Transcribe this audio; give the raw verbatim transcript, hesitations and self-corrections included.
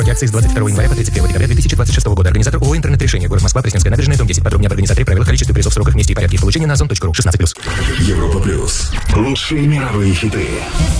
Акции с двадцать второго января по тридцать первое декабря две тысячи двадцать шестого года. Организатор ООО «Интернет-решение». Город Москва, Пресненская набережная, дом десять. Подробнее об организаторе, правилах, количестве призов, сроках, месте и порядке их получения на озон точка ру. шестнадцать плюс. Европа плюс. Лучшие мировые хиты.